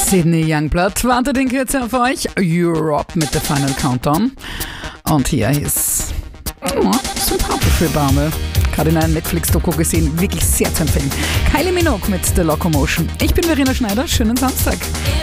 Sydney Youngblood wartet in Kürze auf euch. Europe mit der Final Countdown. Und hier ist sympathische Dame. Gerade in einer Netflix-Doku gesehen, wirklich sehr zu empfehlen. Kylie Minogue mit The Locomotion. Ich bin Verena Schneider, schönen Samstag.